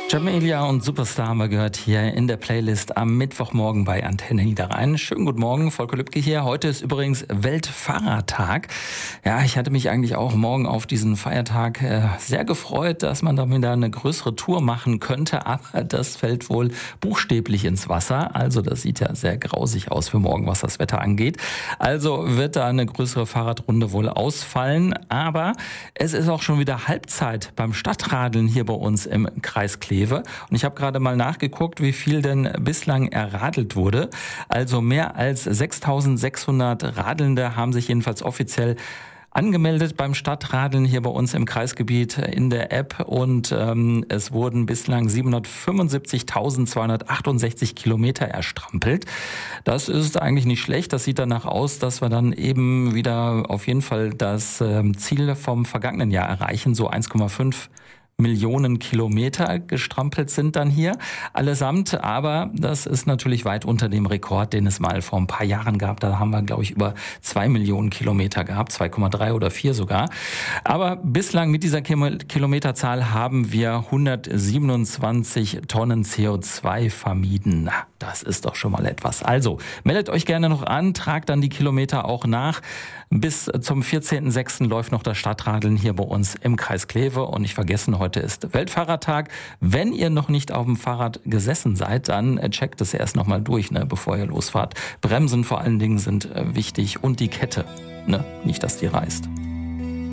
Jamelia und Superstar haben wir gehört hier in der Playlist am Mittwochmorgen bei Antenne Niederrhein. Schönen guten Morgen, Volker Lübke hier. Heute ist übrigens Weltfahrradtag. Ja, ich hatte mich eigentlich auch morgen auf diesen Feiertag sehr gefreut, dass man damit da eine größere Tour machen könnte. Aber das fällt wohl buchstäblich ins Wasser. Also das sieht ja sehr grausig aus für morgen, was das Wetter angeht. Also wird da eine größere Fahrradrunde wohl ausfallen. Aber es ist auch schon wieder Halbzeit beim Stadtradeln hier bei uns im Kreis Kleve. Und ich habe gerade mal nachgeguckt, wie viel denn bislang erradelt wurde. Also mehr als 6.600 Radelnde haben sich jedenfalls offiziell angemeldet beim Stadtradeln hier bei uns im Kreisgebiet in der App und es wurden bislang 775.268 Kilometer erstrampelt. Das ist eigentlich nicht schlecht. Das sieht danach aus, dass wir dann eben wieder auf jeden Fall das Ziel vom vergangenen Jahr erreichen, so 1,5 Millionen Kilometer gestrampelt sind dann hier allesamt. Aber das ist natürlich weit unter dem Rekord, den es mal vor ein paar Jahren gab. Da haben wir, glaube ich, über 2 Millionen Kilometer gehabt, 2,3 oder 4 sogar. Aber bislang mit dieser Kilometerzahl haben wir 127 Tonnen CO2 vermieden. Das ist doch schon mal etwas. Also meldet euch gerne noch an, tragt dann die Kilometer auch nach. Bis zum 14.06. läuft noch das Stadtradeln hier bei uns im Kreis Kleve. Und nicht vergessen, heute ist Weltfahrradtag. Wenn ihr noch nicht auf dem Fahrrad gesessen seid, dann checkt es erst nochmal durch, bevor ihr losfahrt. Bremsen vor allen Dingen sind wichtig und die Kette, nicht dass die reißt.